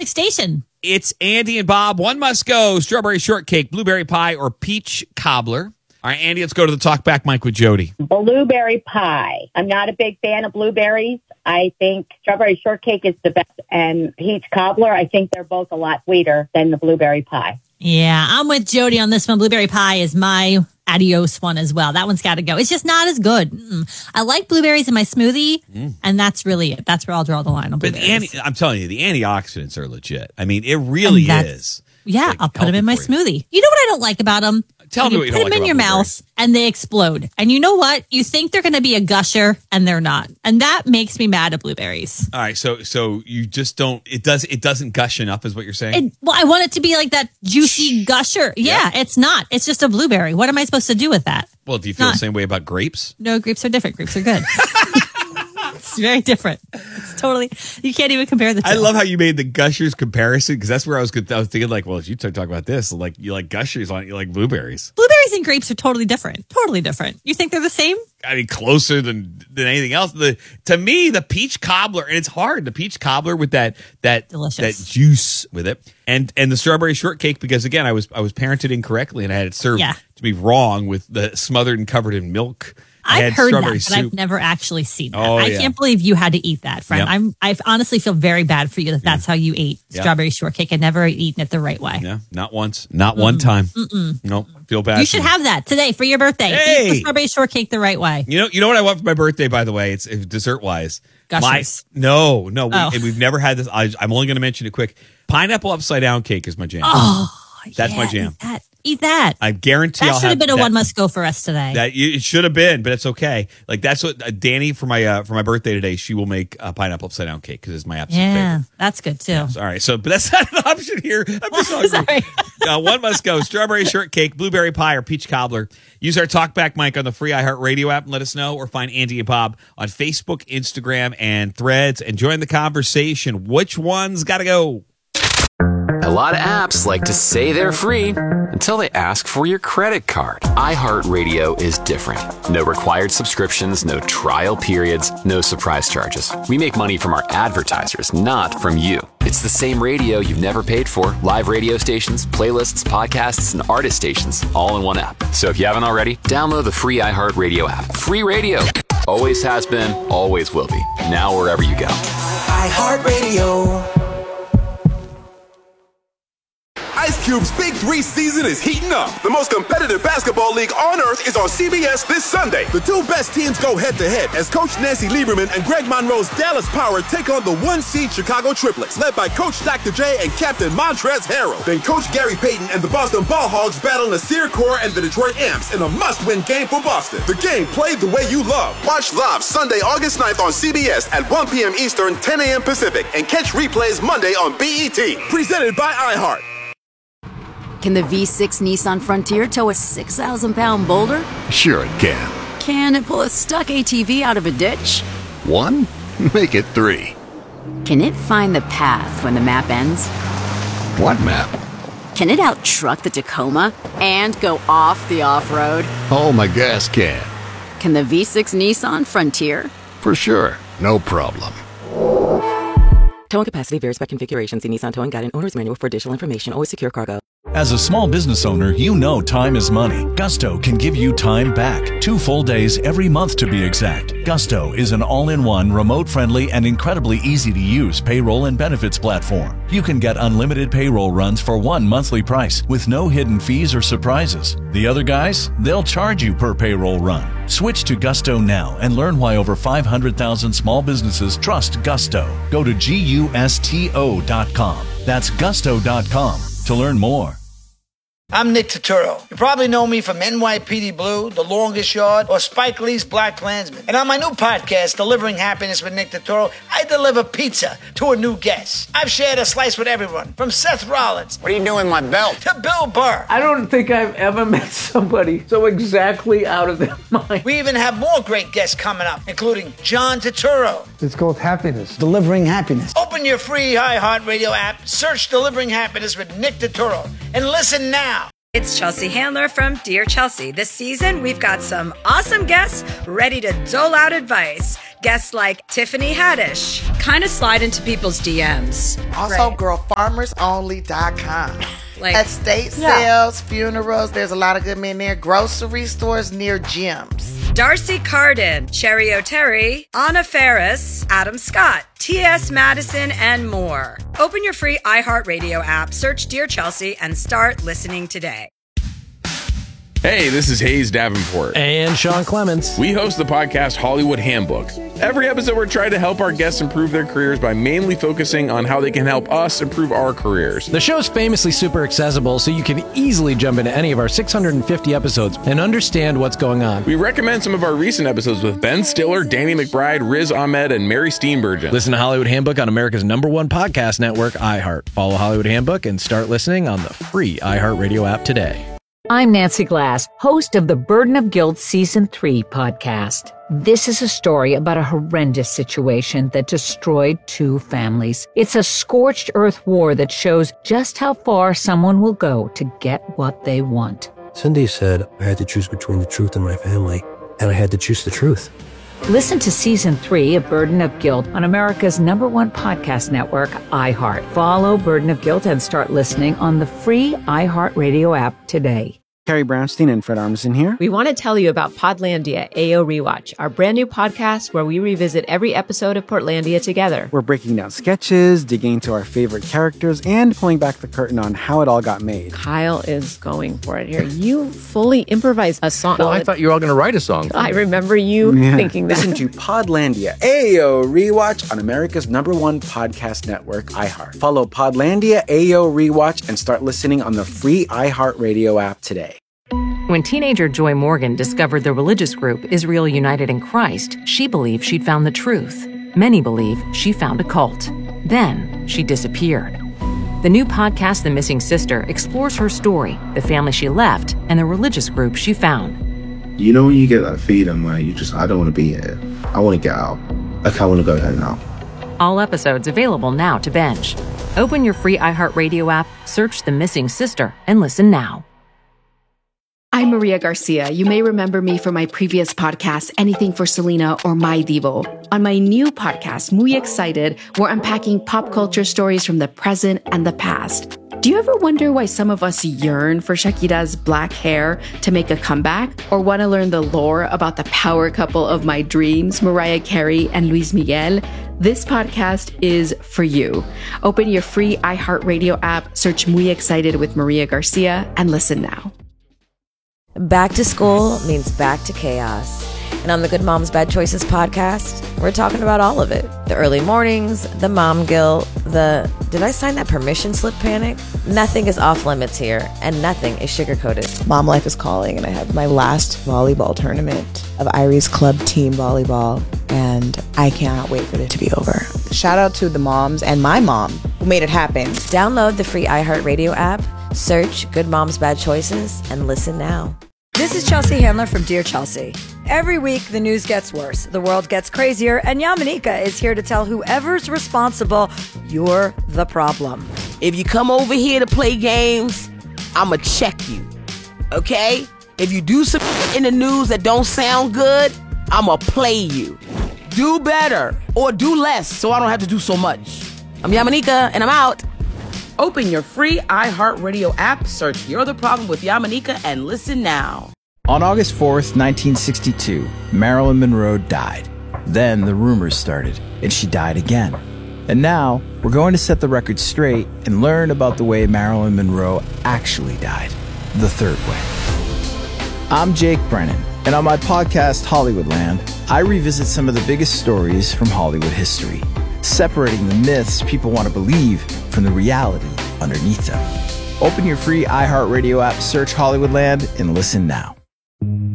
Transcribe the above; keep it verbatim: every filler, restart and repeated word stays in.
perfect station. It's Andy and Bob. One must go. Strawberry shortcake, blueberry pie, or peach cobbler. All right, Andy, let's go to the talkback mic with Jody. Blueberry pie. I'm not a big fan of blueberries. I think strawberry shortcake is the best. And peach cobbler, I think they're both a lot sweeter than the blueberry pie. Yeah, I'm with Jody on this one. Blueberry pie is my adios one as well. That one's got to go. It's just not as good. Mm-mm. I like blueberries in my smoothie, mm. and that's really it. That's where I'll draw the line on blueberries. But the anti- I'm telling you, the antioxidants are legit. I mean, it really is. Yeah, like, I'll put them in my smoothie. You know what I don't like about them? Tell me what you don't like about put them in your mouth and they explode. And you know what? You think they're going to be a gusher and they're not. And that makes me mad at blueberries. All right, so so you just don't. It does. It doesn't gush enough, is what you're saying? It, well, I want it to be like that juicy gusher. Yeah, yeah, it's not. It's just a blueberry. What am I supposed to do with that? Well, do you feel not, the same way about grapes? No, grapes are different. Grapes are good. It's very different. It's totally, you can't even compare the two. I love how you made the gushers comparison, because that's where I was, I was thinking, like, well, if you talk about this, like, you like gushers, you like blueberries. Blueberries and grapes are totally different. Totally different. You think they're the same? I mean, closer than than anything else. The to me, the peach cobbler, and it's hard. The peach cobbler with that that Delicious. that juice with it, and and the strawberry shortcake, because again, I was I was parented incorrectly, and I had it served yeah. to me wrong with the smothered and covered in milk. I've heard that, but soup. I've never actually seen that. Oh, I yeah. can't believe you had to eat that, friend. Yep. I'm. I honestly feel very bad for you that that's yeah. how you ate yep. strawberry shortcake. I never eaten it the right way. Yeah, not once, not mm-mm. one time. Mm-mm. No, feel bad. You should have that today for your birthday. Hey! Eat the strawberry shortcake the right way. You know, you know what I want for my birthday, by the way. It's, it's dessert wise. Gushers. My, no, no, oh. we, and we've never had this. I, I'm only going to mention it quick. Pineapple upside down cake is my jam. Oh, that's yeah, my jam. Eat that. Eat that. I guarantee that I'll should have been a that, one must go for us today. That it should have been, but it's okay. Like that's what uh, Danny for my uh, for my birthday today. She will make a pineapple upside down cake because it's my absolute yeah, favorite. That's good too. Yes, all right, so but that's not an option here. I'm just hungry. uh, one must go: strawberry shortcake, blueberry pie, or peach cobbler. Use our talkback mic on the free iHeartRadio app and let us know, or find Andy and Bob on Facebook, Instagram, and Threads, and join the conversation. Which one's got to go? A lot of apps like to say they're free until they ask for your credit card. iHeartRadio is different. No required subscriptions, no trial periods, no surprise charges. We make money from our advertisers, not from you. It's the same radio you've never paid for. Live radio stations, playlists, podcasts, and artist stations, all in one app. So if you haven't already, download the free iHeartRadio app. Free radio. Always has been, always will be. Now wherever you go. iHeartRadio. Ice Cube's Big Three season is heating up. The most competitive basketball league on earth is on C B S this Sunday. The two best teams go head-to-head as Coach Nancy Lieberman and Greg Monroe's Dallas Power take on the one-seed Chicago Triplets, led by Coach Doctor J and Captain Montrezl Harrell. Then Coach Gary Payton and the Boston Ball Hogs battle Nasir Kaur and the Detroit Amps in a must-win game for Boston. The game played the way you love. Watch live Sunday, August ninth on C B S at one p.m. Eastern, ten a.m. Pacific, and catch replays Monday on B E T. Presented by iHeart. Can the V six Nissan Frontier tow a six thousand pound boulder? Sure it can. Can it pull a stuck A T V out of a ditch? One? Make it three. Can it find the path when the map ends? What map? Can it out-truck the Tacoma and go off the off-road? Oh, my gas can. Can the V six Nissan Frontier? For sure. No problem. Towing capacity varies by configuration. See Nissan Towing Guide and Owner's Manual for additional information. Always secure cargo. As a small business owner, you know time is money. Gusto can give you time back. Two full days every month to be exact. Gusto is an all-in-one, remote-friendly, and incredibly easy-to-use payroll and benefits platform. You can get unlimited payroll runs for one monthly price with no hidden fees or surprises. The other guys, they'll charge you per payroll run. Switch to Gusto now and learn why over five hundred thousand small businesses trust Gusto. Go to gusto dot com. That's gusto dot com to learn more. I'm Nick Turturro. You probably know me from N Y P D Blue, The Longest Yard, or Spike Lee's Black Klansman. And on my new podcast, Delivering Happiness with Nick Turturro, I deliver pizza to a new guest. I've shared a slice with everyone, from Seth Rollins. What are you doing with my belt? To Bill Burr. I don't think I've ever met somebody so exactly out of their mind. We even have more great guests coming up, including John Turturro. It's called Happiness. Delivering Happiness. Open your free iHeartRadio app, search Delivering Happiness with Nick Turturro, and listen now. It's Chelsea Handler from Dear Chelsea. This season, we've got some awesome guests ready to dole out advice. Guests like Tiffany Haddish. Kind of slide into people's D Ms. Also, right. girl farmers only dot com. Like, estate yeah. sales, funerals, there's a lot of good men there. Grocery stores near gyms. Darcy Carden, Cherry O'Terry, Anna Ferris, Adam Scott, T S Madison, and more. Open your free iHeartRadio app, search Dear Chelsea, and start listening today. Hey, this is Hayes Davenport. And Sean Clements. We host the podcast Hollywood Handbook. Every episode, we're trying to help our guests improve their careers by mainly focusing on how they can help us improve our careers. The show's famously super accessible, so you can easily jump into any of our six hundred fifty episodes and understand what's going on. We recommend some of our recent episodes with Ben Stiller, Danny McBride, Riz Ahmed, and Mary Steenburgen. Listen to Hollywood Handbook on America's number one podcast network, iHeart. Follow Hollywood Handbook and start listening on the free iHeartRadio app today. I'm Nancy Glass, host of the Burden of Guilt Season three podcast. This is a story about a horrendous situation that destroyed two families. It's a scorched earth war that shows just how far someone will go to get what they want. Cindy said I had to choose between the truth and my family, and I had to choose the truth. Listen to Season three of Burden of Guilt on America's number one podcast network, iHeart. Follow Burden of Guilt and start listening on the free iHeartRadio app today. Carrie Brownstein and Fred Armisen here. We want to tell you about Podlandia A O Rewatch, our brand new podcast where we revisit every episode of Portlandia together. We're breaking down sketches, digging into our favorite characters, and pulling back the curtain on how it all got made. Kyle is going for it here. You fully improvised a song. Well, I thought you were all going to write a song. I remember you yeah. thinking that. Listen to Podlandia A O Rewatch on America's number one podcast network, iHeart. Follow Podlandia A O Rewatch and start listening on the free iHeartRadio app today. When teenager Joy Morgan discovered the religious group Israel United in Christ, she believed she'd found the truth. Many believe she found a cult. Then she disappeared. The new podcast, The Missing Sister, explores her story, the family she left, and the religious group she found. You know when you get that feeling where you just, I don't want to be here. I want to get out. Like, I want to go home now. All episodes available now to binge. Open your free iHeartRadio app, search The Missing Sister, and listen now. I'm Maria Garcia. You may remember me from my previous podcast, Anything for Selena or My Divo. On my new podcast, Muy Excited, we're unpacking pop culture stories from the present and the past. Do you ever wonder why some of us yearn for Shakira's black hair to make a comeback? Or want to learn the lore about the power couple of my dreams, Mariah Carey and Luis Miguel? This podcast is for you. Open your free iHeartRadio app, search Muy Excited with Maria Garcia, and listen now. Back to school means back to chaos. And on the Good Moms Bad Choices podcast, we're talking about all of it. The early mornings, the mom guilt, the did I sign that permission slip panic? Nothing is off limits here, and nothing is sugar-coated. Mom life is calling, and I have my last volleyball tournament of Irie's club team volleyball, and I cannot wait for it to be over. Shout out to the moms and my mom who made it happen. Download the free iHeartRadio app, search Good Moms Bad Choices, and listen now. This is Chelsea Handler from Dear Chelsea. Every week, the news gets worse, the world gets crazier, and Yamanika is here to tell whoever's responsible, you're the problem. If you come over here to play games, I'ma check you, okay? If you do some in the news that don't sound good, I'ma play you. Do better, or do less, so I don't have to do so much. I'm Yamanika, and I'm out. Open your free iHeartRadio app, search You're the Problem with Yamanika, and listen now. On August fourth, nineteen sixty-two, Marilyn Monroe died. Then the rumors started, and she died again. And now, we're going to set the record straight and learn about the way Marilyn Monroe actually died, the third way. I'm Jake Brennan, and on my podcast, Hollywoodland, I revisit some of the biggest stories from Hollywood history, separating the myths people want to believe from the reality underneath them. Open your free iHeartRadio app, search Hollywoodland, and listen now.